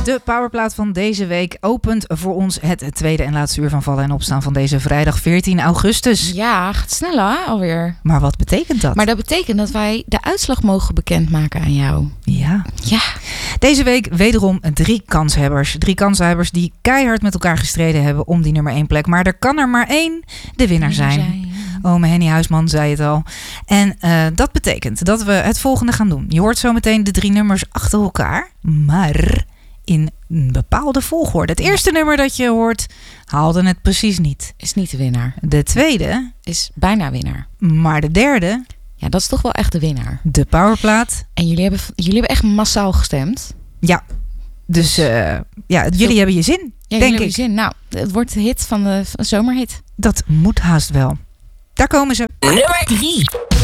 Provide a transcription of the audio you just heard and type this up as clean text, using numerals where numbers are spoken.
De powerplaat van deze week opent voor ons het tweede en laatste uur van Vallen en Opstaan van deze vrijdag 14 augustus. Ja, gaat sneller alweer. Maar wat betekent dat? Maar dat betekent dat wij de uitslag mogen bekendmaken aan jou. Ja. Ja. Deze week wederom 3 kanshebbers. 3 kanshebbers die keihard met elkaar gestreden hebben om die nummer 1 plek. Maar er kan er maar 1 de winnaar zijn. Ome Henny Huisman zei het al. En dat betekent dat we het volgende gaan doen. Je hoort zo meteen de 3 nummers achter elkaar. Maar in een bepaalde volgorde. Het eerste nummer dat je hoort haalde het precies niet. Is niet de winnaar. De tweede Is bijna winnaar. Maar de derde, ja, dat is toch wel echt de winnaar. de powerplaat. En jullie hebben echt massaal gestemd. Ja. Dus jullie hebben je zin, Ja, denk ik. Zin. Nou, het wordt de hit van de zomerhit. Dat moet haast wel. Daar komen ze. Nummer 3.